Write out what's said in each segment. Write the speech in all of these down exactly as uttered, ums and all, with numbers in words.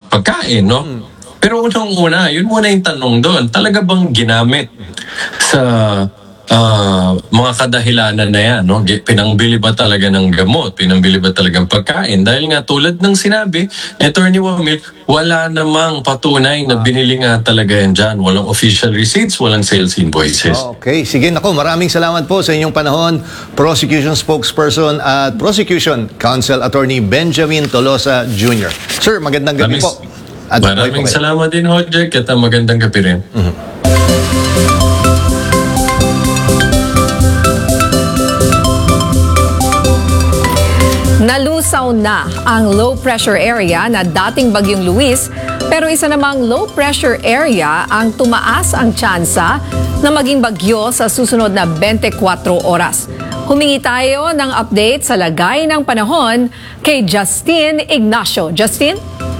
pagkain, no? Hmm. Pero unang-una, yun muna yung tanong doon, talaga bang ginamit sa ah, mga kadahilanan na yan, no? Gi- Pinangbili ba talaga ng gamot? Pinangbili ba talagang pagkain? Dahil nga tulad ng sinabi, Attorney Wamil, wala namang patunay na binili nga talaga yan dyan. Walang official receipts, walang sales invoices. Okay, sige. Nako, maraming salamat po sa inyong panahon, Prosecution Spokesperson at Prosecution Counsel Attorney Benjamin Tolosa Junior Sir, magandang gabi Maraming- po. At Maraming buhay po kayo. salamat din, Hodjek, at ah, magandang gabi rin. Nalusaw na ang low pressure area na dating Bagyong Luis, pero isa namang low pressure area ang tumaas ang tsansa na maging bagyo sa susunod na twenty-four oras. Humingi tayo ng update sa lagay ng panahon kay Justin Ignacio. Justin?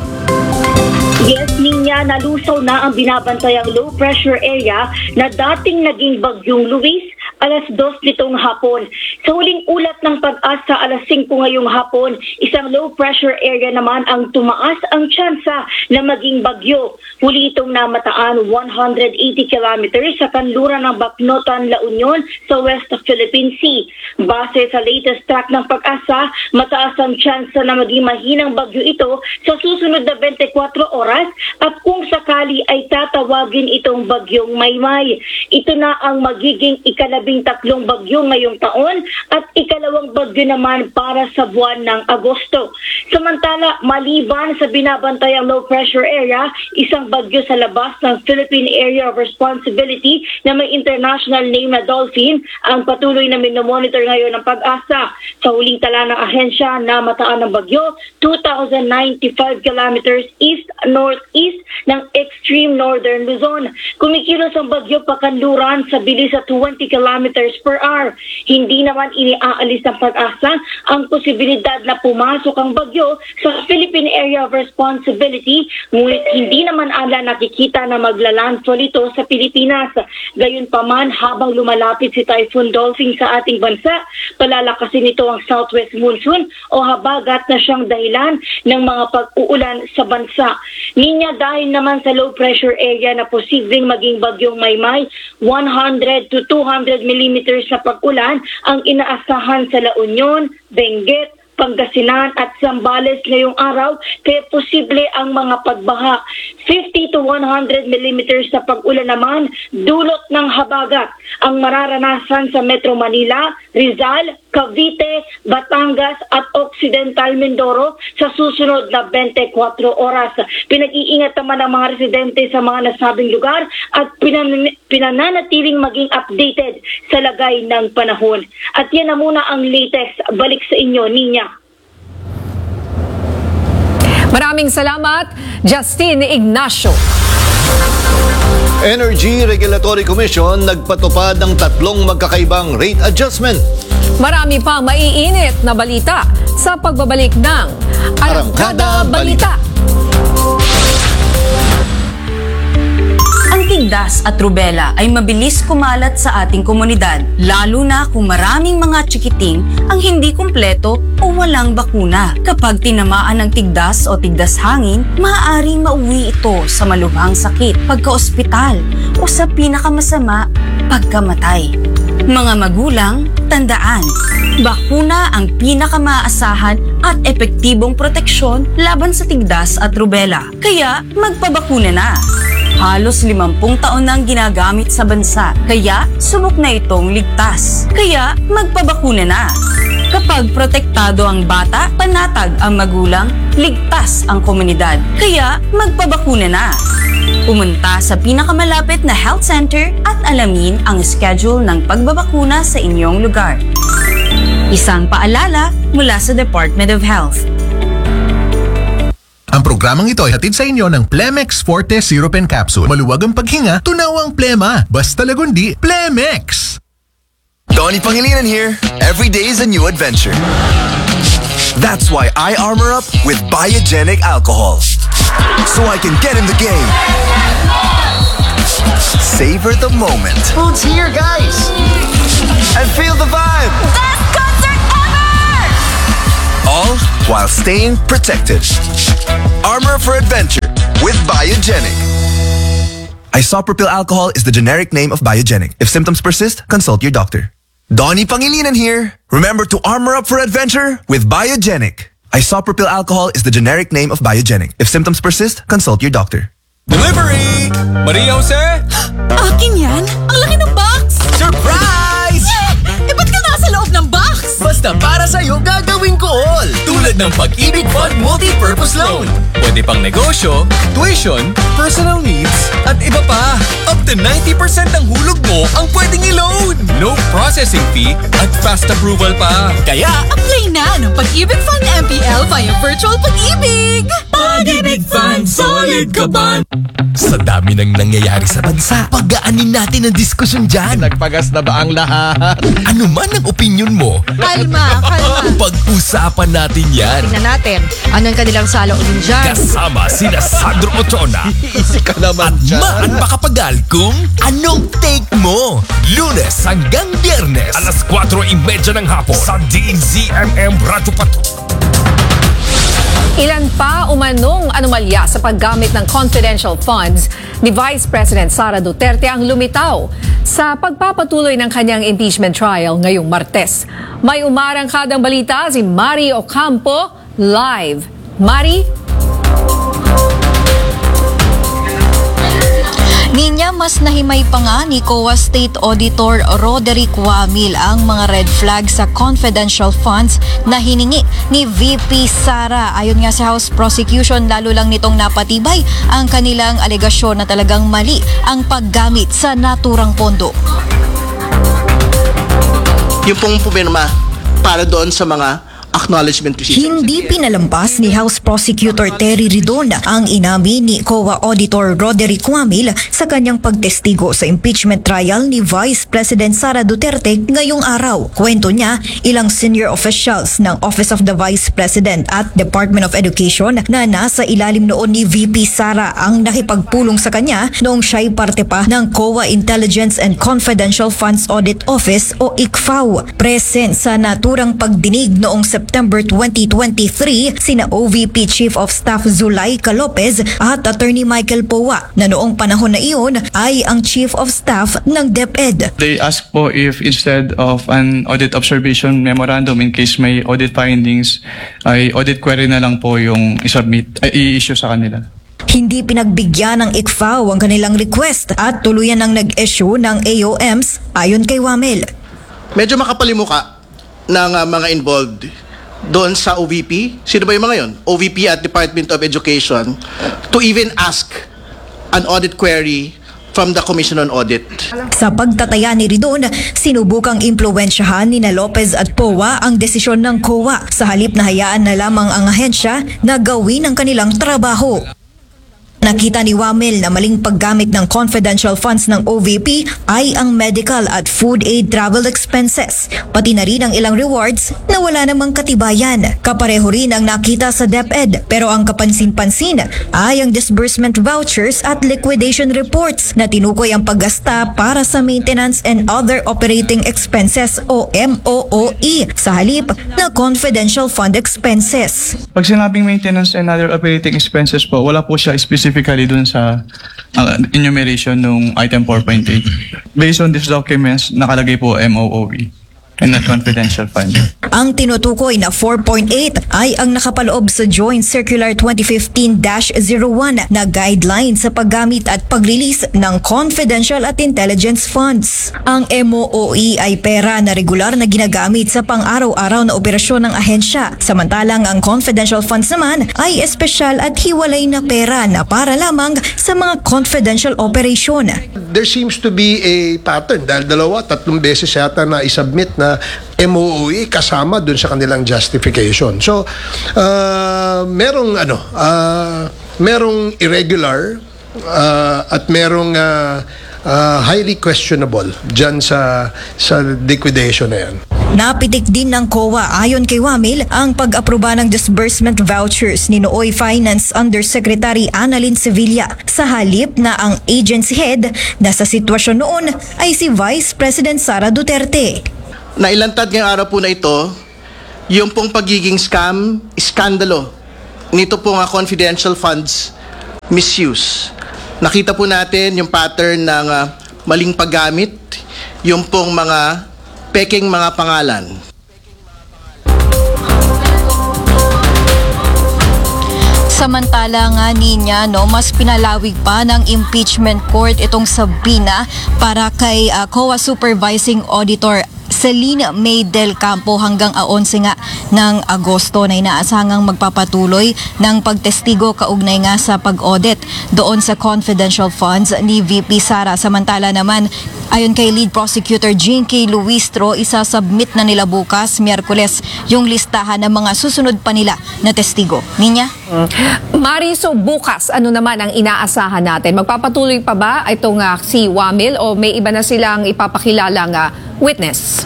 Yes, Ninya, nalusaw na ang binabantayang low pressure area na dating naging Bagyong Luis alas dos nitong hapon. Sa huling ulat ng pag-asa alas singko ngayong hapon, isang low pressure area naman ang tumaas ang tsansa na maging bagyo. Huli itong namataan one hundred eighty kilometers sa kanluran ng Bacnotan, La Union sa West of Philippine Sea. Base sa latest track ng pag-asa, mataas ang tsansa na maging mahinang bagyo ito sa susunod na twenty-four oras at kung sakali ay tatawagin itong Bagyong Maymay. Ito na ang magiging ikalabing tatlong bagyo ngayong taon at ikalawang bagyo naman para sa buwan ng Agosto. Samantala, maliban sa binabantayang low pressure area, isang bagyo sa labas ng Philippine Area of Responsibility na may international name na Dolphin ang patuloy na minomonitor ngayon ng pag-asa. Sa huling tala ng ahensya na mataan ng bagyo, two thousand ninety-five kilometers east-northeast ng extreme northern Luzon. Kumikilos ang bagyo pakanluran sa bilis sa twenty kilometers per hour. Hindi naman iniaalis ng pag-asa ang posibilidad na pumasok ang bagyo sa Philippine Area of Responsibility, ngunit hindi naman ala nakikita na maglalandfall ito sa Pilipinas. Gayunpaman, habang lumalapit si Typhoon Dolphin sa ating bansa, palalakasin ito ang southwest monsoon o habagat na siyang dahilan ng mga pag-uulan sa bansa. Ninya, dahil naman sa low pressure area na posibleng maging Bagyong Maymay, one hundred to two hundred millimeters na pag-ulan ang inaasahan sa La Union, Benguet, Pangasinan at Zambales ngayong araw, kaya posible ang mga pagbaha. fifty to one hundred millimeters na pag-ulan naman dulot ng habagat ang mararanasan sa Metro Manila, Rizal, Cavite, Batangas at Occidental Mindoro sa susunod na twenty-four oras. Pinag-iingat naman ang mga residente sa mga nasabing lugar at pinan- pinananatiling maging updated sa lagay ng panahon. At yan na muna ang latest. Balik sa inyo, Ninya. Maraming salamat, Justin Ignacio. Energy Regulatory Commission nagpatupad ng tatlong magkakaibang rate adjustment. Marami pa maiinit na balita sa pagbabalik ng Arangkada Balita. Ang tigdas at rubella ay mabilis kumalat sa ating komunidad, lalo na kung maraming mga tsikiting ang hindi kumpleto o walang bakuna. Kapag tinamaan ng tigdas o tigdas hangin, maaaring mauwi ito sa malubhang sakit, pagka-ospital o sa pinakamasama, pagkamatay. Mga magulang, tandaan, bakuna ang pinakamaasahan at epektibong proteksyon laban sa tigdas at rubella. Kaya magpabakuna na! Halos limampung taon nang ginagamit sa bansa, kaya subok na itong ligtas. Kaya magpabakuna na! Kapag protektado ang bata, panatag ang magulang, ligtas ang komunidad. Kaya magpabakuna na! Pumunta sa pinakamalapit na health center at alamin ang schedule ng pagbabakuna sa inyong lugar. Isang paalala mula sa Department of Health. Ang programang ito ay hatid sa inyo ng Plemex Forte Syrup and Capsule. Maluwag ang paghinga, tunawang plema. Basta lagundi, Plemex! Donnie Pangilinan here. Every day is a new adventure. That's why I armor up with Biogenic alcohol. So I can get in the game. Savor the moment. Food's here, guys! And feel the vibe. Best concert ever! All while staying protected. Armor for adventure. Biogenic. Isopropyl alcohol is the generic name of Biogenic. If symptoms persist, consult your doctor. Donnie Pangilinan here. Remember to armor up for adventure with Biogenic. Isopropyl alcohol is the generic name of Biogenic. If symptoms persist, consult your doctor. Delivery! Maria Jose? Akin yan? Ang laki ng box! Surprise! Eh, ba't ka nasa loob ng box? Basta para sa'yo gagawin ko all. Tulad ng Pag-ibig Fund Multi-Purpose Loan. Pwede pang negosyo, tuition, personal needs, at iba pa. Up to ninety percent ng hulog mo ang pwedeng i-loan. No processing fee at fast approval pa. Kaya, Apply na ng Pag-ibig Fund M P L via Virtual Pag-ibig! Pag-ibig Fund, solid ka ba? Sa dami ng nangyayari sa bansa, pagaanin natin ang diskusyon dyan. Nagpagas na ba ang lahat? Ano man ang opinion mo, Kalma, kalma. pag-usapan natin yan. Tingnan natin, anong kanilang saloobin dyan? Kasama sina Sandro Ochoa Easy ka naman at dyan. Maan Makapagal kung anong take mo. Lunes hanggang Biyernes, alas kwatro trenta ng hapon sa D Z M M Radyo Pato. Ilan pa umanong anomalya sa paggamit ng confidential funds ni Vice President Sara Duterte ang lumitaw sa pagpapatuloy ng kanyang impeachment trial ngayong Martes. May umarangkadang balita si Mari Ocampo live. Mari? Ninya, mas nahimay pa nga ni C O A State Auditor Roderick Wamil ang mga red flags sa confidential funds na hiningi ni V P Sara. Ayon nga sa House Prosecution, lalo lang nitong napatibay ang kanilang alegasyon na talagang mali ang paggamit sa naturang pondo. Yung pong pumirma para doon sa mga acknowledgement receipt. Hindi pinalampas ni House Prosecutor Terry Ridon ang inamin ni C O A Auditor Roderick Wamil sa kanyang pagtestigo sa impeachment trial ni Vice President Sara Duterte ngayong araw. Kwento niya, ilang senior officials ng Office of the Vice President at Department of Education na nasa ilalim noon ni V P Sara ang nakipagpulong sa kanya noong siya'y parte pa ng C O A Intelligence and Confidential Funds Audit Office o I C F A O. Present sa naturang pagdinig noong September twenty twenty-three, sina O V P Chief of Staff Zulaika Lopez at Attorney Michael Powa na noong panahon na iyon ay ang Chief of Staff ng DepEd. They asked po if instead of an audit observation memorandum in case may audit findings, ay audit query na lang po yung isubmit, ay i-issue sa kanila. Hindi pinagbigyan ng I C F A O ang kanilang request at tuluyan ang nag-issue ng A O Ms ayon kay Wamil. Medyo makapalimuka ng uh, mga involved doon sa O V P. Sino ba yung mga yon? O V P at Department of Education to even ask an audit query from the Commission on Audit. Sa pagtataya ni Ridon, sinubukang impluwensyahan ni na Lopez at Powa ang desisyon ng C O A sa halip na hayaan na lamang ang ahensya na gawin ang kanilang trabaho. Nakita ni Wamil na maling paggamit ng confidential funds ng O V P ay ang medical at food aid travel expenses, pati na rin ang ilang rewards na wala namang katibayan. Kapareho rin ang nakita sa DepEd, pero ang kapansin-pansin ay ang disbursement vouchers at liquidation reports na tinukoy ang paggasta para sa maintenance and other operating expenses o M O O E sa halip na confidential fund expenses. Pag sinabing maintenance and other operating expenses po, wala po siya specifically dun sa uh, enumeration ng item four point eight. Based on these documents, nakalagay po M O O E and not confidential fund. Ang tinutukoy na four point eight ay ang nakapaloob sa Joint Circular twenty fifteen dash zero one na guideline sa paggamit at pag-release ng confidential at intelligence funds. Ang M O O E ay pera na regular na ginagamit sa pang-araw-araw na operasyon ng ahensya, samantalang ang confidential funds naman ay espesyal at hiwalay na pera na para lamang sa mga confidential operation. There seems to be a pattern dahil dalawa, tatlong beses yata na isubmit na M O O E kasama dun sa kanilang justification. So, uh, merong ano, uh, merong irregular uh, at merong uh, uh, highly questionable dyan sa, sa liquidation na yan. Napitik din ng C O A ayon kay Wamil ang pag-aproba ng disbursement vouchers ni Nooy Finance Undersecretary Annalyn Sevilla sa halip na ang agency head na sa sitwasyon noon ay si Vice President Sara Duterte. Nailantad ngayong araw po na ito yung pong pagiging scam, iskandalo nito pong uh, confidential funds misuse. Nakita po natin yung pattern ng ah, maling paggamit, yung pong mga peking mga pangalan. Samantala nga niya, no, mas pinalawig pa ng impeachment court itong sabina para kay uh, C O A Supervising Auditor Celine May Del Campo hanggang eleven nga ng Agosto na inaasahangang magpapatuloy ng pagtestigo kaugnay nga sa pag-audit doon sa confidential funds ni V P Sara. Samantala naman, ayon kay Lead Prosecutor Jinky Luistro, isasubmit na nila bukas, Miyerkules, yung listahan ng mga susunod pa nila na testigo. Ninya? Mari, so bukas, ano naman ang inaasahan natin? Magpapatuloy pa ba itong uh, si Wamil o may iba na silang ipapakilalang uh, witness?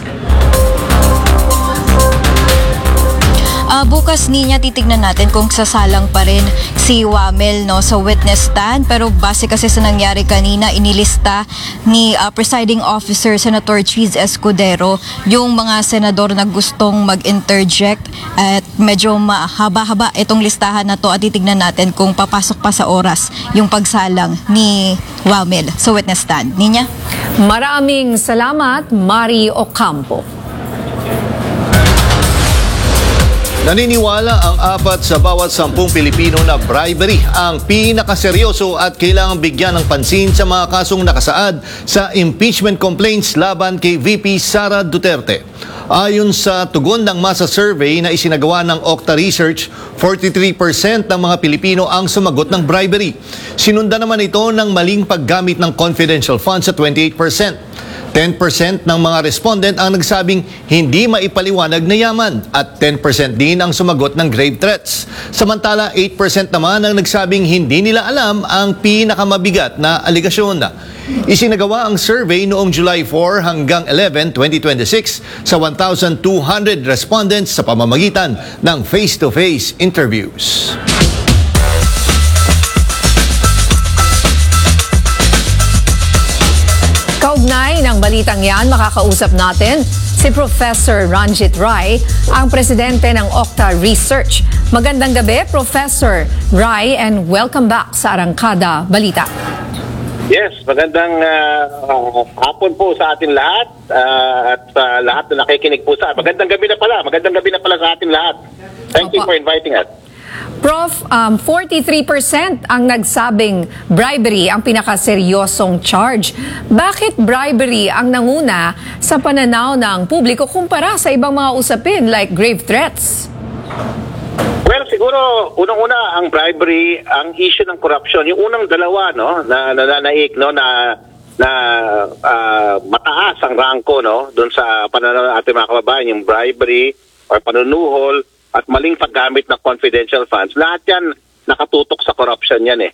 Uh, bukas niya titignan natin kung sasalang pa rin si Wamel, no, sa witness stand, pero base kasi sa nangyari kanina, inilista ni uh, presiding officer Senator Cheese Escudero yung mga senador na gustong mag-interject at medyo mahaba-haba itong listahan na to at titignan natin kung papasok pa sa oras yung pagsalang ni Wamel sa witness stand. Ninya? Maraming salamat, Mari Ocampo. Naniniwala ang apat sa bawat sampung Pilipino na bribery ang pinakaseryoso at kailangang bigyan ng pansin sa mga kasong nakasaad sa impeachment complaints laban kay V P Sara Duterte. Ayon sa tugon ng masa survey na isinagawa ng Okta Research, forty-three percent ng mga Pilipino ang sumagot ng bribery. Sinundan naman ito ng maling paggamit ng confidential funds sa twenty-eight percent. ten percent ng mga respondent ang nagsabing hindi maipaliwanag na yaman at ten percent din ang sumagot ng grave threats. Samantala, eight percent naman ang nagsabing hindi nila alam ang pinakamabigat na aligasyon. Isinagawa ang survey noong July four hanggang eleven, twenty twenty-six sa one thousand two hundred respondents sa pamamagitan ng face-to-face interviews. Kaugnay ng balitang yan, makakausap natin si Professor Ranjit Rai, ang presidente ng Okta Research. Magandang gabi, Professor Rai, and welcome back sa Arangkada Balita. Yes, magandang uh, hapon po sa atin lahat uh, at sa uh, lahat na nakikinig po sa. Magandang gabi na pala, magandang gabi na pala sa atin lahat. Thank Opo. You for inviting us. Prof, um, forty-three percent ang nagsabing bribery ang pinakaseryosong charge. Bakit bribery ang nanguna sa pananaw ng publiko kumpara sa ibang mga usapin like grave threats? Well, siguro unang-una ang bribery, ang issue ng corruption. Yung unang dalawa, no, na nananaik, no, na na uh, mataas ang rangko, no, doon sa pananaw ng ating mga kababayan, yung bribery or panunuhol at maling paggamit ng confidential funds. Lahat yan nakatutok sa corruption yan eh.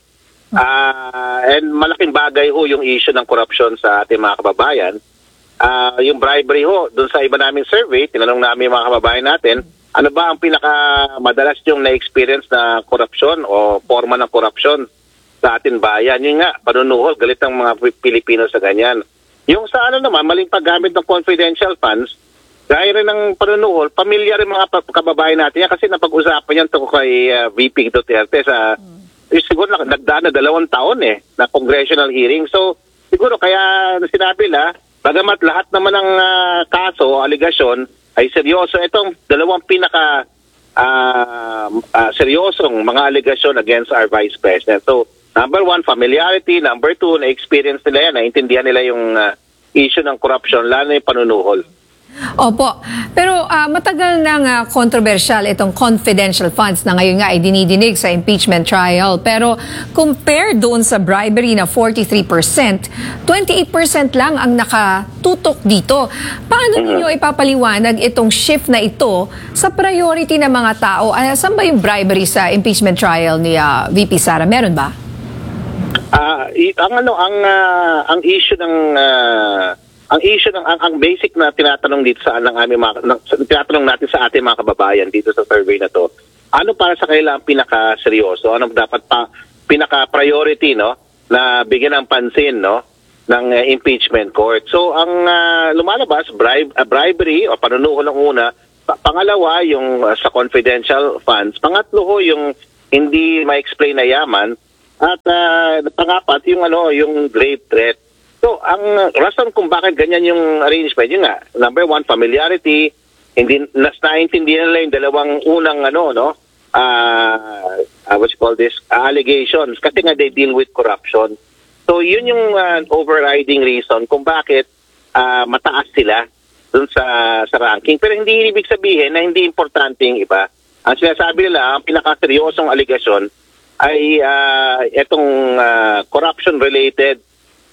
Uh, and malaking bagay ho yung issue ng corruption sa ating mga kababayan. Uh, yung bribery ho, dun sa iba naming survey, tinanong namin yung mga kababayan natin, ano ba ang pinakamadalas yung na-experience na corruption o forma ng corruption sa ating bayan? Yun nga, panunuhol, galit ng mga Pilipino sa ganyan. Yung sa ano naman, maling paggamit ng confidential funds, gaya rin ng panunuhol, pamilyar rin mga kababayan natin yan kasi napag-usapan yan to kay uh, V P Duterte sa, mm. eh, siguro nagdaan na dalawang taon eh, na congressional hearing. So, siguro kaya sinabi la, bagamat lahat naman ng uh, kaso o aligasyon ay seryoso, itong dalawang pinaka uh, uh, seryosong mga aligasyon against our Vice President. So, number one, familiarity. Number two, na-experience nila yan, naintindihan nila yung uh, issue ng corruption, lalo na yung panunuhol. Opo. Pero uh, matagal nang uh, controversial itong confidential funds na ngayon nga ay dinidinig sa impeachment trial. Pero compare doon sa bribery na forty-three percent, twenty-eight percent lang ang nakatutok dito. Paano ninyo ipapaliwanag itong shift na ito sa priority ng mga tao? Uh, saan ba yung bribery sa impeachment trial ni uh, V P Sara? Meron ba? Uh, ang ano ang uh, ang issue ng uh, ang issue ng ang, ang basic na tinatanong dito sa ng aming mga ng, tinatanong natin sa ating mga kababayan dito sa survey na to, ano para sa kanila ang pinaka-seryoso, ano dapat pa pinaka-priority, no, na bigyan ng pansin, no, ng uh, impeachment court. So ang uh, lumalabas bribe uh, bribery o panunuhol ng una, pa- pangalawa yung uh, sa confidential funds, pangatlo ho yung hindi ma-explain na yaman, At uh, pangapat, yung ano, yung grave threat. So, ang rason kung bakit ganyan yung arrangement, yun nga, number one, familiarity, hindi, nas naintindihan nila yung dalawang unang, ano, no, uh, uh, what you call this, uh, allegations, kasi nga they deal with corruption. So, yun yung uh, overriding reason kung bakit uh, mataas sila dun sa, sa ranking. Pero hindi ibig sabihin na hindi importante yung iba. Ang sinasabi nila, ang pinakaseryosong aligasyon ay uh, itong uh, corruption-related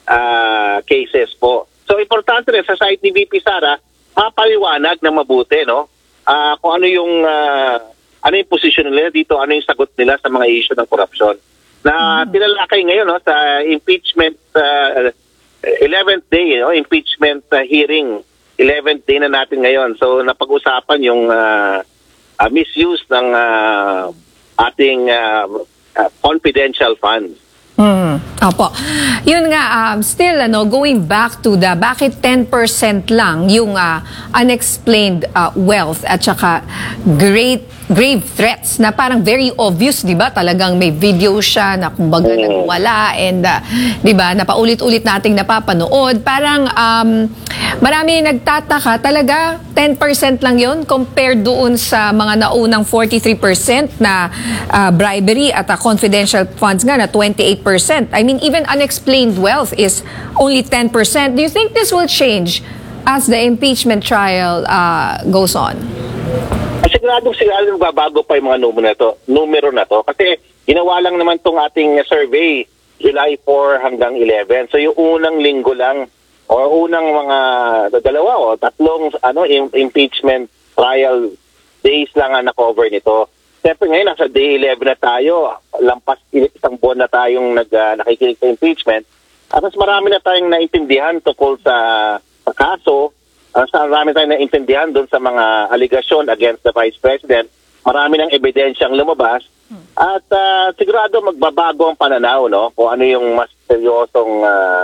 Uh, cases po. So, importante rin sa site ni V P Sara, mapaliwanag na mabuti, no? Uh, kung ano yung uh, ano yung position nila dito, ano yung sagot nila sa mga issue ng korupsyon. Na mm. tinalakay ngayon, no, sa impeachment uh, eleventh day, no, impeachment uh, hearing, eleventh day na natin ngayon. So, napag-usapan yung uh, uh, misuse ng uh, ating uh, uh, confidential funds. Mm, opo. Yun nga, um, still, ano, going back to the bakit ten percent lang yung uh, unexplained uh, wealth at saka great grave threats na parang very obvious, di ba? Talagang may video siya na kumbaga nagwala and, uh, di ba, napaulit-ulit nating napapanood. Parang um, marami nagtataka, talaga ten percent lang yun compared doon sa mga naunang forty-three percent na uh, bribery at uh, confidential funds nga na twenty-eight percent. I mean, even unexplained wealth is only ten percent. Do you think this will change as the impeachment trial uh, goes on? Siguradong siguradong babago pa yung mga numero na to, numero na to. Kasi ginawa lang naman tong ating survey July fourth hanggang eleven. So yung unang linggo lang o unang mga dalawa o tatlong ano impeachment trial days lang ang na-cover nito. Siyempre ngayon nasa day eleven na tayo, lampas isang buwan na tayong nag, uh, nakikinig sa impeachment. At mas marami na tayong naintindihan tungkol sa, sa kaso. Uh, sa marami tayong naintindihan doon sa mga allegation against the Vice President. Marami ng ebidensyang lumabas. At uh, sigurado magbabago ang pananaw, no? Kung ano yung mas seryosong uh,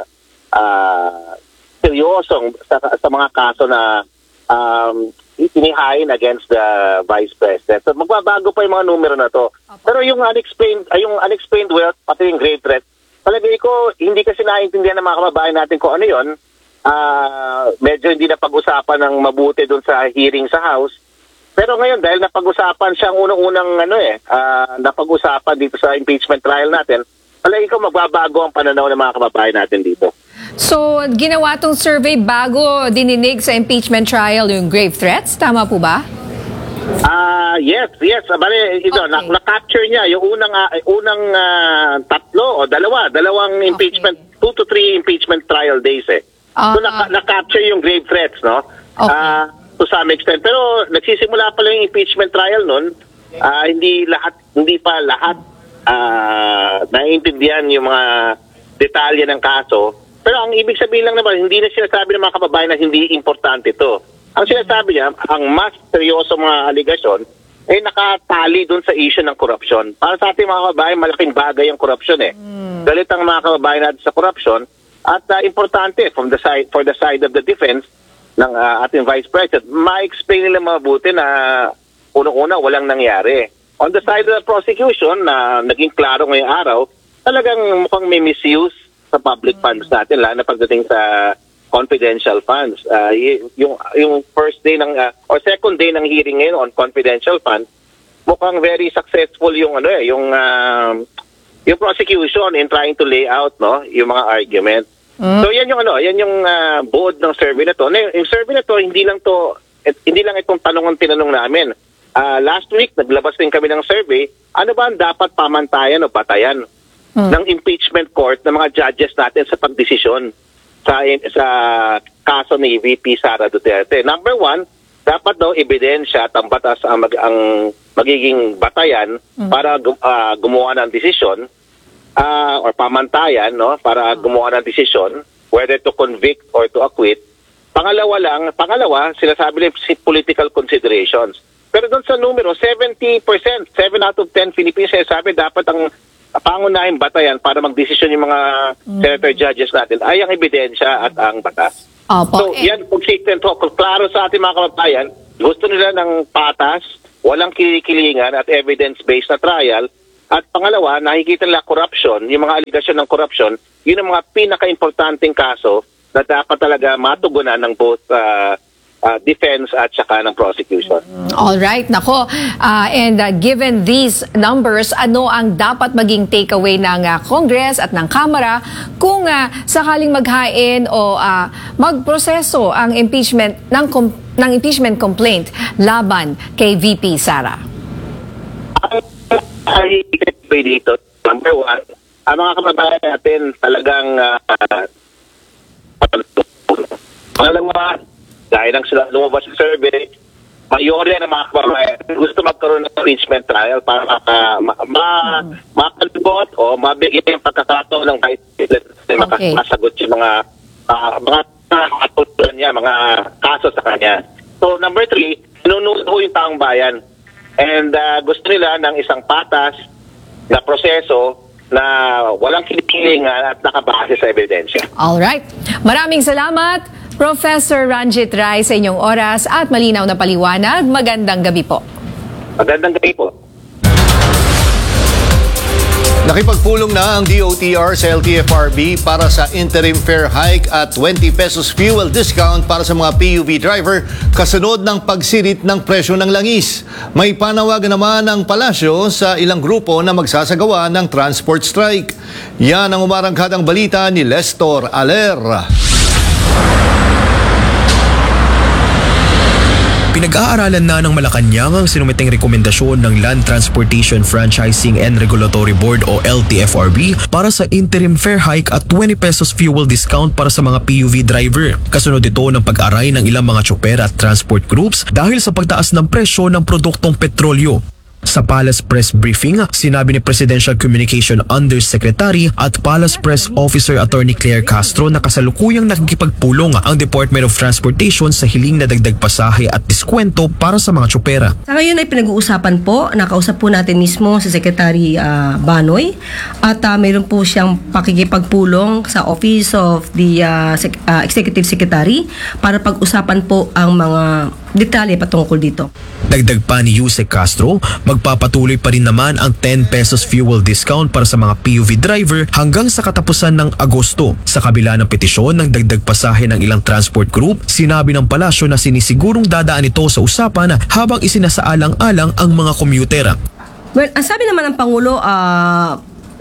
uh, seryosong sa, sa mga kaso na um, inihain against the Vice President. So magbabago pa yung mga numero na to. Pero yung unexplained, ay yung unexplained wealth, pati yung grave threat, palagay ko, hindi kasi naintindihan ng mga kababayan natin kung ano yun. Uh, medyo hindi na pag-usapan ng mabuti doon sa hearing sa House. Pero ngayon, dahil napag-usapan siya ang unang-unang ano eh, uh, napag-usapan dito sa impeachment trial natin, palagay ko magbabago ang pananaw ng mga kababayan natin dito. So, ginawa tong survey bago dininig sa impeachment trial yung grave threats? Tama po ba? Ah, uh, yes, yes. Bale, ito, okay. na- na-capture niya yung unang uh, unang uh, tatlo o dalawa, dalawang impeachment, okay. two to three impeachment trial days eh. Uh, so, na- na-capture yung grave threats, no? Okay. Uh, to some extent. Pero nagsisimula pa lang yung impeachment trial nun. Uh, hindi lahat, hindi pa lahat uh, naiintindihan yung mga detalye ng kaso. Pero ang ibig sabihin lang naman, hindi na sinasabi ng mga kababayan na hindi importante ito. Ang sinasabi niya, ang mas seryoso mga aligasyon ay nakatali doon sa issue ng korupsyon. Para sa ating mga kababayan, malaking bagay ang korupsyon eh. Mm. Galit ang mga kababayan natin sa korupsyon at uh, importante from the side for the side of the defense ng uh, ating Vice President, ma-explain nila mabuti na unang-una walang nangyari. On the side of the prosecution, na uh, naging klaro ngayong araw, talagang mukhang may misuse sa public funds natin, lalo na pagdating sa confidential funds. Uh, y- yung yung first day ng uh, or second day ng hearing ngayon on confidential funds, mukhang very successful yung ano eh, yung uh, yung prosecution in trying to lay out no, yung mga argument. Mm. So yan yung ano, yan yung uh, buod ng survey na to. Yung survey na to hindi lang to et, hindi lang itong tanong ang tinanong namin. Uh, last week naglabas din kami ng survey, ano ba ang dapat pamantayan o batayan Hmm. ng impeachment court ng mga judges natin sa pagdesisyon sa sa kaso ni V P Sara Duterte. Number one, dapat daw ebidensya at ang batas ang, mag, ang magiging batayan hmm. para uh, gumawa ng desisyon uh, or pamantayan no para hmm. gumawa ng desisyon whether to convict or to acquit. Pangalawa lang, pangalawa, sinasabi nila si political considerations. Pero doon sa numero, seventy percent, seven out of ten Philippines sinasabi dapat ang pangunahing batayan para magdesisyon yung mga mm. senator judges natin ay ang ebidensya at ang batas. Opo, so, eh. yan, consistent ho. Klaro sa ating mga kababayan, gusto nila ng patas, walang kilikilingan at evidence-based na trial At pangalawa, nakikita nila corruption, yung mga aligasyon ng corruption, yun ang mga pinaka-importanting kaso na dapat talaga matugunan ng both uh, uh, defense at saka ng prosecution. All right, nako. Uh, and uh, given these numbers, ano ang dapat maging takeaway ng uh, Congress at ng Kamara kung uh, sakaling maghain o uh, magproseso ang impeachment ng, com- ng impeachment complaint laban kay V P Sara? Ay, dito, number one, ang mga kababayan natin talagang uh, pangalawa, dahil lang sila lumabas sa survey, mayorya ng mga kababayan gusto magkaroon ng impeachment trial para maka, ma, ma, makalibot o mabigyan yung pagkakataon ng kahit okay. makasagot yung mga uh, mga katulad niya, mga kaso sa kanya. So number three, sinunuod ho yung taong bayan. And uh, gusto nila ng isang patas na proseso na walang kinikilingan at nakabase sa ebidensya. All right. Maraming salamat, Professor Ranjit Rai, sa inyong oras at malinaw na paliwanag. Magandang gabi po. Magandang gabi po. Nakipagpulong na ang D O T R sa L T F R B para sa interim fare hike at twenty pesos fuel discount para sa mga P U V driver kasunod ng pagsirit ng presyo ng langis. May panawagan naman ang palasyo sa ilang grupo na magsasagawa ng transport strike. Yan ang umarangkadang balita ni Lestor Aler. Pinag-aaralan na ng Malacanang ang sinumiteng rekomendasyon ng Land Transportation Franchising and Regulatory Board o L T F R B para sa interim fare hike at twenty pesos fuel discount para sa mga P U V driver. Kasunod ito ng pag-aray ng ilang mga tsoper at transport groups dahil sa pagtaas ng presyo ng produktong petrolyo. Sa Palace Press Briefing, sinabi ni Presidential Communication Undersecretary at Palace Press Officer Attorney Claire Castro na kasalukuyang nakikipagpulong ang Department of Transportation sa hiling na dagdag pasahe at diskwento para sa mga tsopera. Sa ngayon ay pinag-uusapan po, nakausap po natin mismo si Secretary uh, Banoy at uh, mayroon po siyang pakikipagpulong sa Office of the uh, Sec- uh, Executive Secretary para pag-usapan po ang mga detalye patungkol dito. Dagdag pa ni Yusek Castro, magpapatuloy pa rin naman ang ten pesos fuel discount para sa mga P U V driver hanggang sa katapusan ng Agosto. Sa kabila ng petisyon ng dagdag pasahe ng ilang transport group, sinabi ng palasyo na sinisigurong dadaan ito sa usapan habang isinasaalang-alang ang mga commuter. Well, ang sabi naman ng Pangulo, uh,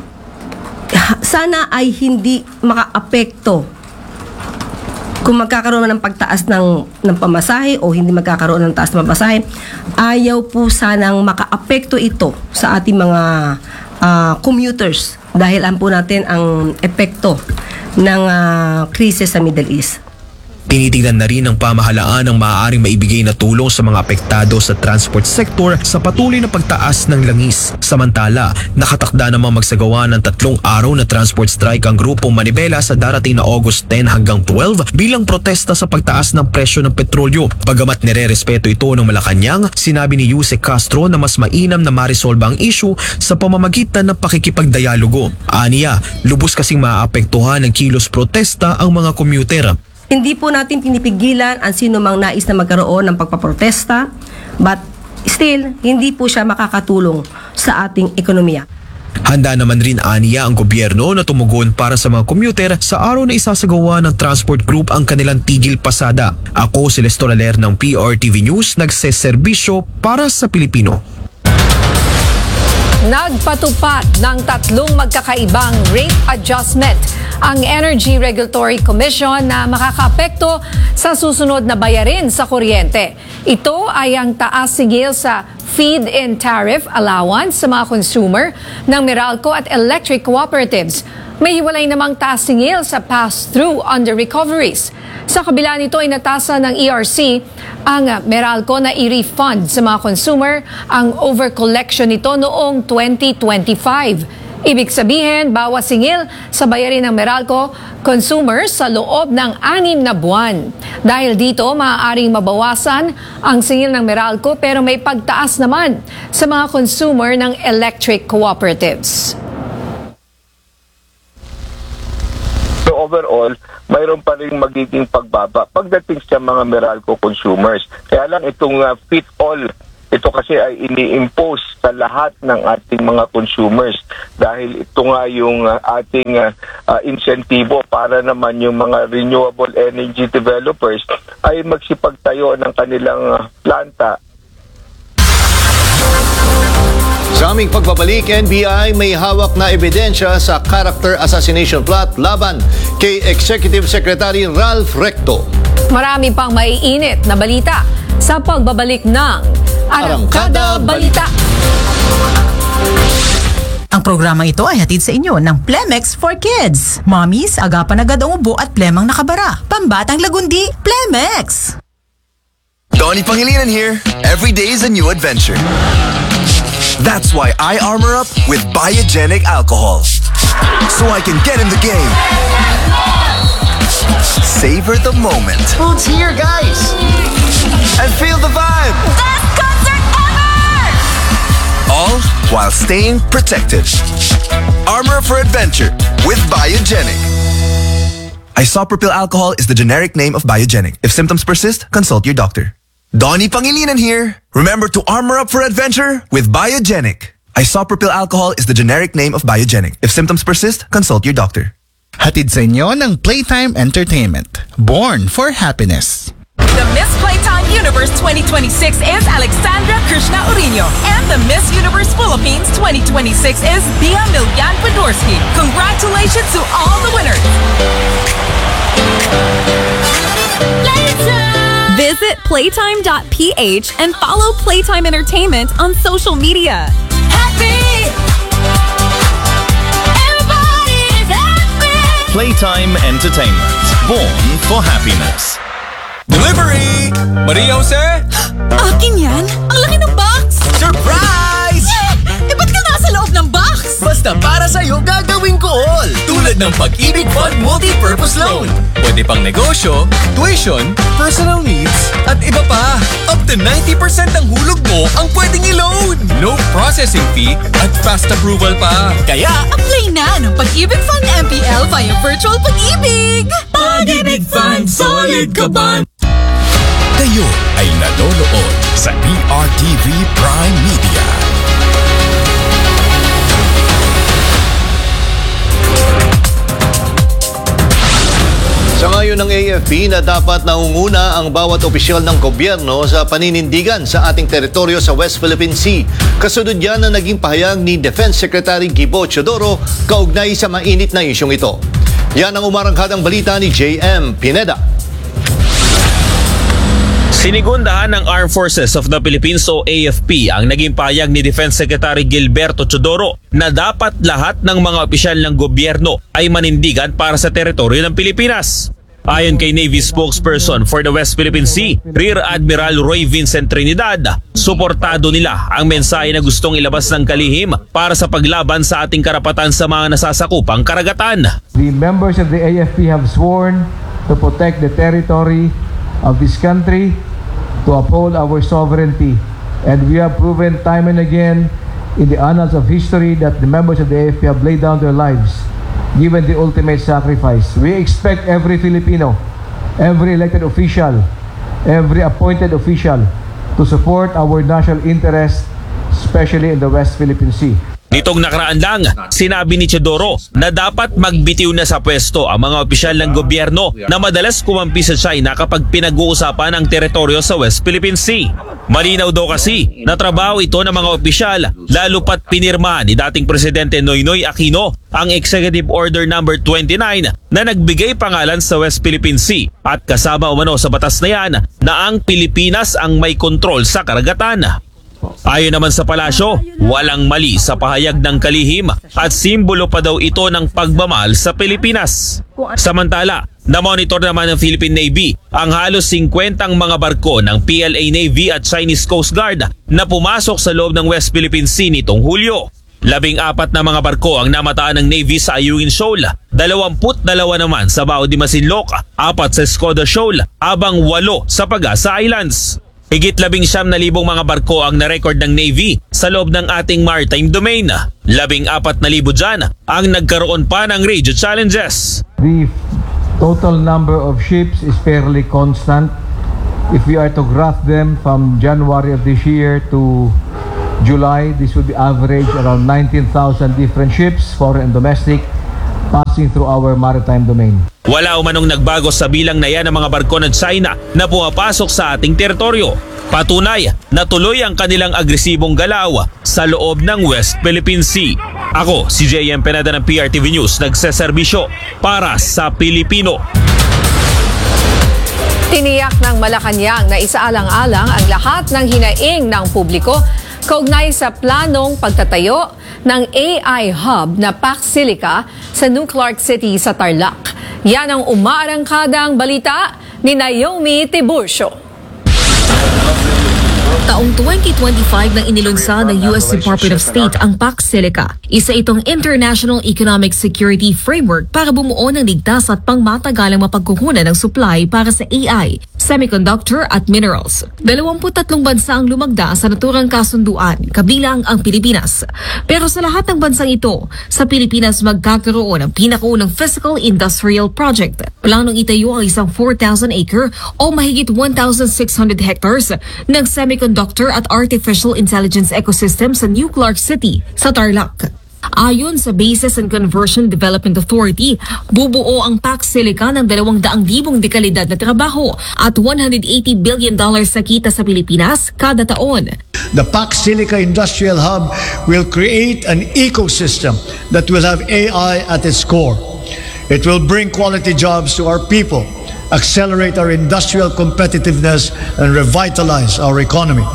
sana ay hindi maka-apekto kung magkakaroon ng pagtaas ng, ng pamasahe o hindi magkakaroon ng taas ng pamasahe. Ayaw po sanang maka-apekto ito sa ating mga uh, commuters dahil alam po natin ang epekto ng uh, krisis sa Middle East. Tinitignan na rin ng pamahalaan ang maaaring maibigay na tulong sa mga apektado sa transport sector sa patuloy na pagtaas ng langis. Samantala, nakatakda namang magsagawa ng tatlong araw na transport strike ang grupong Manibela sa darating na August ten hanggang twelve bilang protesta sa pagtaas ng presyo ng petrolyo. Bagamat nire-respeto ito ng Malacanang, sinabi ni Yusek Castro na mas mainam na marisolba ang issue sa pamamagitan ng pakikipagdialogo. Aniya, lubos kasing maapektuhan ng kilos protesta ang mga commuter. Hindi po natin pinipigilan ang sino mang nais na magkaroon ng pagpaprotesta, but still, hindi po siya makakatulong sa ating ekonomiya. Handa naman rin aniya ang gobyerno na tumugon para sa mga commuter sa araw na isasagawa ng transport group ang kanilang tigil pasada. Ako si Lestor Aler ng P R T V News, nagseserbisyo para sa Pilipino. Nagpatupad ng tatlong magkakaibang rate adjustment ang Energy Regulatory Commission na makakaapekto sa susunod na bayarin sa kuryente. Ito ay ang taas sigil sa feed-in tariff allowance sa mga consumer ng Meralco at electric cooperatives. May hiwalay namang taas singil sa pass-through under recoveries. Sa kabila nito ay natasa ng E R C ang Meralco na i-refund sa mga consumer ang over-collection nito noong twenty twenty-five. Ibig sabihin, bawas singil sa bayarin ng Meralco consumers sa loob ng anim na buwan. Dahil dito, maaaring mabawasan ang singil ng Meralco pero may pagtaas naman sa mga consumer ng electric cooperatives. So overall, mayroon pa rin magiging pagbaba pagdating sa mga Meralco consumers. Kaya lang itong uh, fit-all ito kasi ay ini-impose sa lahat ng ating mga consumers dahil ito nga yung uh, ating uh, uh, insentibo para naman yung mga renewable energy developers ay magsipagtayo ng kanilang uh, planta. Sa aming pagbabalik, N B I may hawak na ebidensya sa character assassination plot laban kay Executive Secretary Ralph Recto. Marami pang maiinit na balita sa pagbabalik ng Arangkada Balita. Ang programa ito ay hatid sa inyo ng Plemex for Kids. Mommies, agapan agad ang ubo at plemang nakabara. Pambatang lagundi, Plemex! Donnie Pangilinan here. Every day is a new adventure. That's why I armor up with Biogenic alcohol. So I can get in the game. Savor the moment. Food's here, guys! And feel the vibe. Best concert ever! All while staying protected. Armor for adventure with Biogenic. Isopropyl alcohol is the generic name of Biogenic. If symptoms persist, consult your doctor. Donnie Pangilinan here. Remember to armor up for adventure with Biogenic. Isopropyl alcohol is the generic name of Biogenic. If symptoms persist, consult your doctor. Hatid sa inyo ng Playtime Entertainment. Born for happiness. The Miss Playtime Universe twenty twenty-six is Alexandra Krishna Urino, and the Miss Universe Philippines twenty twenty-six is Bia Milyan Podorski. Congratulations to all the winners! Visit playtime dot p h and follow Playtime Entertainment on social media. Happy! Everybody's happy! Playtime Entertainment. Born for happiness. Delivery! Maria Jose? Akin yan? Ang laki ng box! Surprise! Eh, ba't ka nasa loob ng box? Basta para sa'yo gagawin ko all. Tulad ng Pag-ibig Fund Multi-Purpose Loan. Pwede pang negosyo, tuition, personal needs, at iba pa. Up to ninety percent ng hulog mo ang pwedeng i-loan. No processing fee at fast approval pa. Kaya, Apply na ng Pag-ibig Fund M P L via Virtual Pag-ibig! Pag-ibig Fund, solid ka ba? Kayo ay nanonood sa D R T V Prime Media. Sa ngayon ng A F P na dapat nangunguna ang bawat opisyal ng gobyerno sa paninindigan sa ating teritoryo sa West Philippine Sea. Kasunod yan na naging pahayag ni Defense Secretary Gibo Teodoro kaugnay sa mainit na isyong ito. Yan ang umarangkadang balita ni J M Pineda. Sinigundahan ng Armed Forces of the Philippines o A F P ang naging pahayag ni Defense Secretary Gilberto Teodoro na dapat lahat ng mga opisyal ng gobyerno ay manindigan para sa teritoryo ng Pilipinas. Ayon kay Navy spokesperson for the West Philippine Sea, Rear Admiral Roy Vincent Trinidad, suportado nila ang mensahe na gustong ilabas ng kalihim para sa paglaban sa ating karapatan sa mga nasasakupang karagatan. The members of the A F P have sworn to protect the territory of this country, to uphold our sovereignty, and we have proven time and again in the annals of history that the members of the A F P have laid down their lives, given the ultimate sacrifice. We expect every Filipino, every elected official, every appointed official to support our national interest, especially in the West Philippine Sea. Nitong nakaraan lang, sinabi ni Teodoro na dapat magbitiw na sa pwesto ang mga opisyal ng gobyerno na madalas kumampi sa China kapag pinag-uusapan ang teritoryo sa West Philippine Sea. Malinaw daw kasi na trabaho ito ng mga opisyal, lalo pat pinirmahan ni dating Presidente Noynoy Aquino ang Executive Order number twenty-nine na nagbigay pangalan sa West Philippine Sea at kasama umano sa batas na yan na ang Pilipinas ang may kontrol sa karagatan. Ayon naman sa palasyo, walang mali sa pahayag ng kalihim at simbolo pa daw ito ng pagmamahal sa Pilipinas. Samantala, na-monitor naman ng Philippine Navy ang halos fifty mga barko ng P L A Navy at Chinese Coast Guard na pumasok sa loob ng West Philippine Sea nitong Hulyo. Labing apat na mga barko ang namataan ng Navy sa Ayungin Shoal, dalawampu't dalawa naman sa Bao de Masinloc, apat sa Escoda Shoal, abang walo sa Pag-asa Islands. Higit labing siyam na libong mga barko ang na-record ng Navy sa loob ng ating maritime domain. Labing apat na libo dyan ang nagkaroon pa ng radio challenges. The total number of ships is fairly constant. If we are to graph them from January of this year to July, this would be average around nineteen thousand different ships, foreign and domestic, passing through our maritime domain. Wala umanong nagbago sa bilang na yan ng mga barko ng China na pumapasok sa ating teritoryo. Patunay na tuloy ang kanilang agresibong galaw sa loob ng West Philippine Sea. Ako, si J M Peneda ng P R T V News, nagseserbisyo para sa Pilipino. Tiniyak ng Malacanang na isaalang-alang ang lahat ng hinaing ng publiko kaugnay sa planong pagtatayo ng A I hub na Pax Silica sa New Clark City sa Tarlac. Yan ang umaarangkadang balita ni Naomi Tiburcio. Taong twenty twenty-five nang inilunsad ng U S Department of State ang Pax Silica. Isa itong International Economic Security Framework para bumuo ng ligtas at pangmatagalang mapagkukunan ng supply para sa A I, semiconductor at minerals. Dalawamput tatlong bansa ang lumagda sa naturang kasunduan, kabilang ang Pilipinas. Pero sa lahat ng bansang ito, sa Pilipinas magkakaroon ng pinakaunang Physical Industrial Project. Planong itayo ang isang four thousand acre o mahigit one thousand six hundred hectares ng semiconductor at artificial intelligence ecosystem sa New Clark City sa Tarlac. Ayon sa Bases and Conversion Development Authority, bubuo ang Pax Silica ng dalawang daang libong dekalidad na trabaho at one hundred eighty billion dollars sa kita sa Pilipinas kada taon. The Pax Silica Industrial Hub will create an ecosystem that will have A I at its core. It will bring quality jobs to our people, accelerate our industrial competitiveness, and revitalize our economy.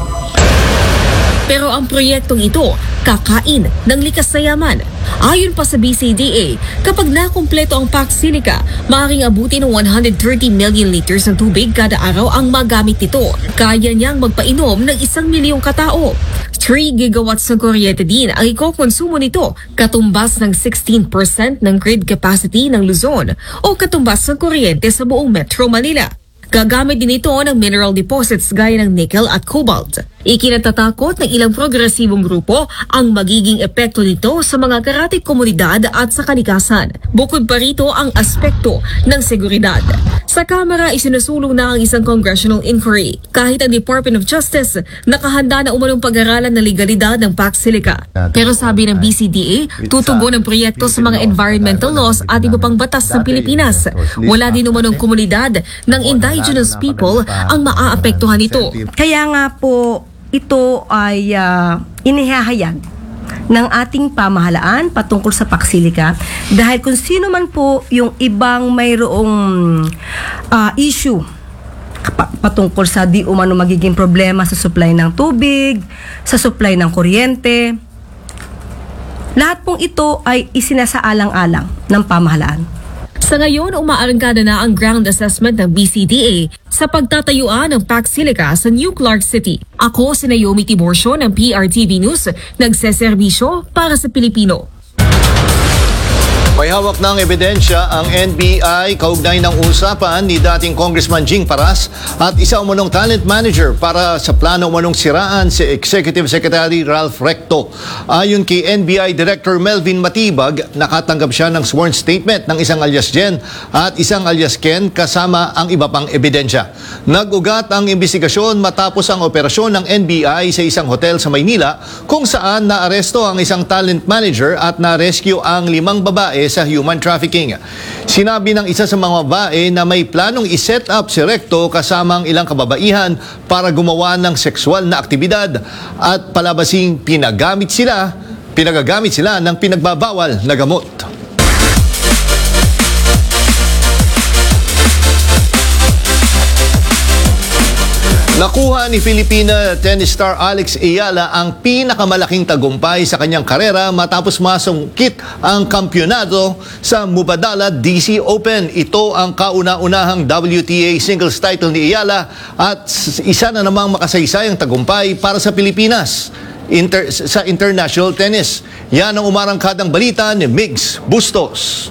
Pero ang proyektong ito, kakain ng likas na yaman. Ayon pa sa B C D A, kapag nakumpleto ang Pax Silica, maaaring abutin ng one hundred thirty million liters ng tubig kada araw ang magamit nito. Kaya niyang magpainom ng isang milyong katao. three gigawatts ng kuryente din ang ikokonsumo nito, katumbas ng sixteen percent ng grid capacity ng Luzon o katumbas ng kuryente sa buong Metro Manila. Gagamit din ito ng mineral deposits gaya ng nickel at cobalt. Ikinatatakot ng ilang progresibong grupo ang magiging epekto nito sa mga karatig komunidad at sa kalikasan. Bukod pa rito ang aspekto ng seguridad. Sa Kamara, isinusulong na ang isang congressional inquiry. Kahit ang Department of Justice, nakahanda na umanong pag-aralan ng legalidad ng Pax Silica. Pero sabi ng B C D A, tutugon ang proyekto sa mga environmental laws at iba pang batas ng Pilipinas. Wala din umanong komunidad ng indigenous people ang maaapektuhan nito. Kaya nga po, ito ay uh, inihahayag ng ating pamahalaan patungkol sa Pax Silica dahil kung sino man po yung ibang mayroong uh, issue patungkol sa di umano magiging problema sa supply ng tubig, sa supply ng kuryente, lahat pong ito ay isinasaalang-alang ng pamahalaan. Sa ngayon, umaarangkada na ang ground assessment ng B C D A sa pagtatayuan ng Pax Silica sa New Clark City. Ako si Naomi Tiburcio ng P R T V News, nagseserbisyo para sa Pilipino. May hawak ng ebidensya ang N B I kaugnay ng usapan ni dating Congressman Jing Paras at isa umunong talent manager para sa plano umunong siraan si Executive Secretary Ralph Recto. Ayon kay N B I Director Melvin Matibag, nakatanggap siya ng sworn statement ng isang alias Jen at isang alias Ken kasama ang iba pang ebidensya. Nag-ugat ang investigasyon matapos ang operasyon ng N B I sa isang hotel sa Maynila kung saan naaresto ang isang talent manager at na-rescue ang limang babae sa human trafficking. Sinabi ng isa sa mga babae na may planong iset up si Recto kasama ang ilang kababaihan para gumawa ng sexual na aktibidad at palabasing pinagamit sila, pinagagamit sila ng pinagbabawal na gamot. Nakuha ni Filipina tennis star Alex Ayala ang pinakamalaking tagumpay sa kanyang karera matapos masungkit ang kampyonato sa Mubadala D C Open. Ito ang kauna-unahang W T A singles title ni Ayala at isa na namang makasaysayang tagumpay para sa Pilipinas inter sa international tennis. Yan ang umarangkadang balita ni Migs Bustos.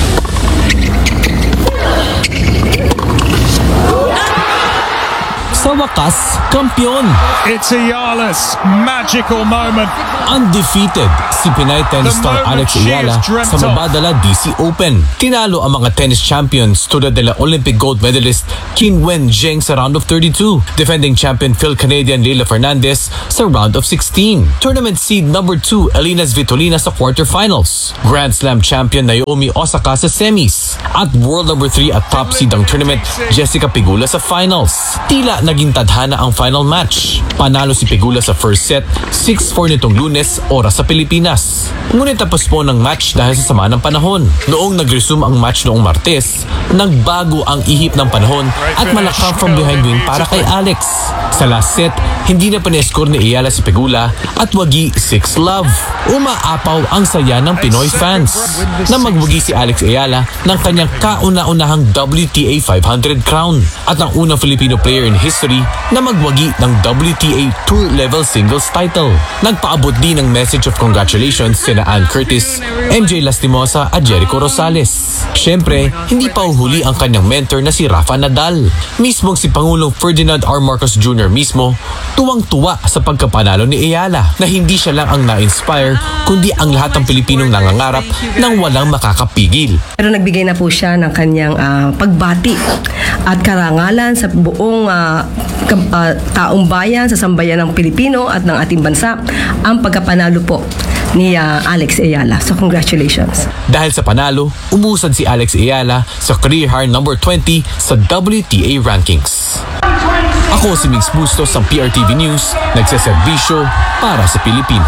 Sa Sa wakas, kampyon. It's Ayala's magical moment. Undefeated si Pinay tennis star Alex Ayala sa Mabadala D C Open. Tinalo ang mga tennis champions tulad nila Olympic gold medalist Qin Wen Zheng sa round of thirty-two, defending champion Phil Canadian Leila Fernandez sa round of sixteen. Tournament seed number two Elina Svitolina sa quarterfinals. Grand Slam champion Naomi Osaka sa semis. At world number three at top seed ang tournament Jessica Pegula sa finals. Tila naging tadhana ang final match. Panalo si Pegula sa first set, six four nitong Lunes, oras sa Pilipinas. Ngunit tapos po ng match dahil sa sama ng panahon. Noong nag-resume ang match noong Martes, nagbago ang ihip ng panahon at malakang from behind win para kay Alex. Sa last set, hindi na pa-score ni Ayala si Pegula at wagi six love. Umaapaw ang saya ng Pinoy fans na magwagi si Alex Ayala ng kanyang kauna-unahang W T A five hundred crown at ang unang Filipino player in history na magwagi ng W T A Tour Level Singles title. Nagpaabot din ng message of congratulations sina Ann Curtis, M J Lastimosa at Jericho Rosales. Siyempre, hindi pa uhuli ang kanyang mentor na si Rafa Nadal. Mismong si Pangulong Ferdinand R. Marcos Junior mismo, tuwang-tuwa sa pagkapanalo ni Ayala na hindi siya lang ang na-inspire kundi ang lahat ng Pilipinong nangangarap nang walang makakapigil. Pero nagbigay na po siya ng kanyang uh, pagbati at karangalan sa buong uh, uh, taong bayan, sa sambayan ng Pilipino at ng ating bansa ang pagkapanalo po ni uh, Alex Ayala. So congratulations. Dahil sa panalo, umusad si Alex Ayala sa career high number twenty sa W T A rankings. Ako si Mix Bustos ng P R T V News, nagseserbisyo para sa Pilipino.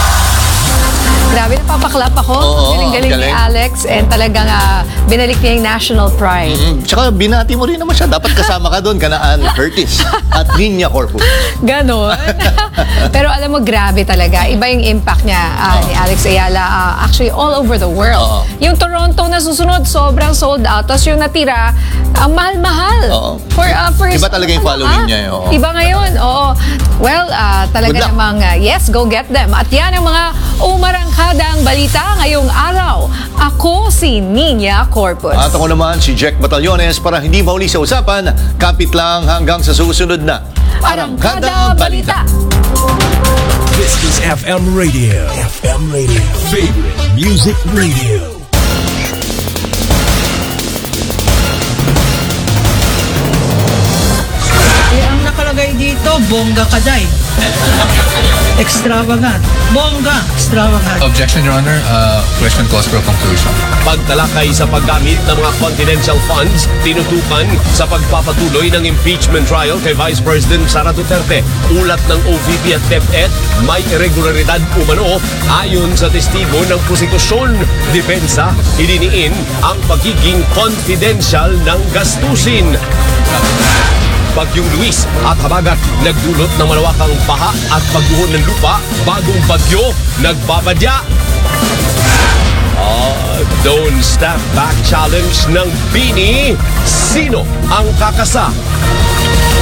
Grabe, napapaklap ako. Oo, Galing-galing ni galing. Alex and talagang uh, binalik niya yung national pride. Mm, tsaka binati mo rin naman siya. Dapat kasama ka doon, kanaan Curtis at Niña Corpus. Ganon. Pero alam mo, grabe talaga. Iba yung impact niya uh, ni Alex Ayala uh, actually all over the world. Oo. Yung Toronto na susunod, sobrang sold out. Tapos yung natira, ang mahal-mahal. Oo. For, uh, for Iba talaga yung following niya. Oo. Iba ngayon, oo. Well, uh, talaga namang, uh, yes, go get them. At yan ang mga umarangkadang balita ngayong araw. Ako si Niña Corpus. At ako naman si Jack Batallones para hindi mahuli sa usapan, kapit lang hanggang sa susunod na Arangkada Balita. This is F M Radio. F M Radio. Favorite music radio. Eh, ang nakalagay dito, bongga kaday. Extravagant. Bongga. Extravagant. Objection, Your Honor. Uh, question calls for a conclusion. Pagtalakay sa paggamit ng mga confidential funds, tinutukan sa pagpapatuloy ng impeachment trial kay Vice President Sara Duterte. Ulat ng O V P at DepEd, may irregularidad umano ayon sa testigo ng prosekusyon. Depensa, idiniin ang pagiging confidential ng gastusin. Bagyong Luis at habagat nagdulot ng malawakang baha at pagguho ng lupa. Bagong bagyo nagbabadya. Uh, Don't Step Back Challenge ng Bini. Sino ang kakasa?